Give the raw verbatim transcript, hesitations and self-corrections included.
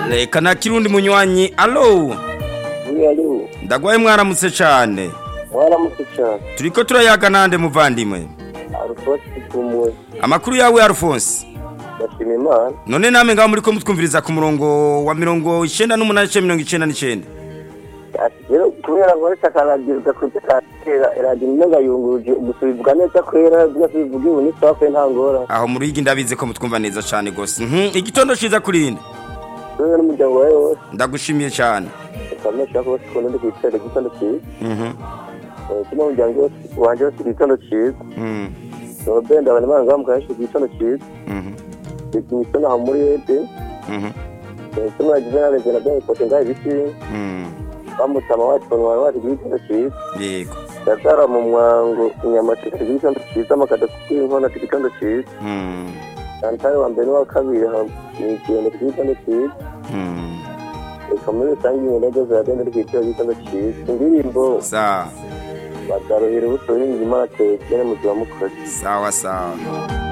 Reka na kirundi munywanyi. Allo. Oui, allo. Ndagwaye mwaramutse cyane. Mwaramutse cyane. Turiko turayaga nande muvandimwe. Alphonse Tumwe. Amakuru yawe Alphonse. Bashimye Imana. None namwe ngaho muri ko mutwumviriza ku murongo wa mirongo icenda n'umunani cumi mirongo icenda n'icenda. Rero kubera ngo ritakaragirwa kutekera radio nega yunguruje gusubizwa neza kwera byasubivuga ubu ni safe ntangora. Aho muri igi ndabize ko mutwumva neza cyane gose. Mhm, igitondo ciza kurinde. Rero n'umuryango wawe wose. Ndagushimiye cyane. Kamesha ko sikone ndi kwitera igitondo cyiza. Mhm. Eh, kino umuryango wanje wose igitondo cyiza. Mhm. So benda bane banga mukaje igitondo cyiza. Mhm. Igitondo ha muri ete. Mhm. Eh, kino agizana neza na byo potenga ibiti. Mhm. Bamutama wacu konwa wacu igitondo cyiza. Yego. Datara mu mwango inyama cyiza igitondo cyiza makada kw'inkona igitondo cyiza. Mhm. Antare wa mbere wa kabiri ha ni ikintu igitondo cyiza. Mhm. Kamere sangi ngende za dende igitondo cyiza. Indirimbo Sawa. badarohera ubuto n'ingima te cyane mu bya mukora. Sawa sawa.